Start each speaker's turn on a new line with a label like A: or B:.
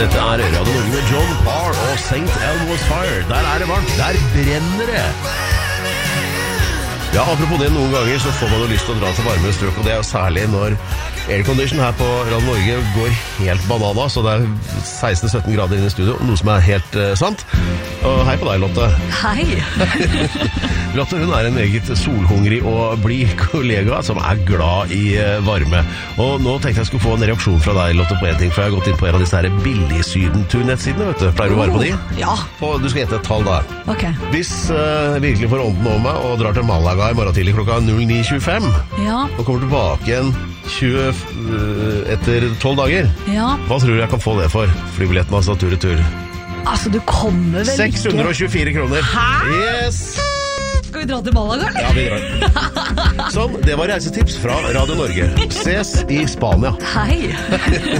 A: Dette Radio Norge med John Parr og St. Elmo's Fire. Der det varmt, der brenner det. Ja, apropos det, noen ganger så får man jo lyst til å dra til varme strøk, og det jo særlig når aircondition her på Radio Norge går helt banana, så det 16-17 grader inne i studio, noe som helt sant. Og hei på deg, Lotte.
B: Hei.
A: Lotte, hun en meget solhungrig og blid kollega som glad i varme. Og nå tenkte jeg skulle få en reaksjon fra deg, Lotte, på en ting, for jeg har gått inn på en av disse her billigsydentur-nettsidene, vet du. Pleier du å være på de?
B: Ja.
A: Du skal gjette et tall da.
B: Ok.
A: Hvis virkelig får ånden over meg og drar til Malaga i morgen tidlig klokka 09.25,
B: Ja.
A: og kommer tilbake igjen etter 12 dager,
B: Ja.
A: hva tror du jeg kan få det for? Flybilletten, altså tur-retur.
B: Altså, du kommer vel
A: 624 kroner.
B: Hæ?
A: Yes!
B: Skal vi dra til Malaga?
A: Ja, vi drar. Sånn, det var reisetips fra Radio Norge. Ses i Spania.
B: Hei.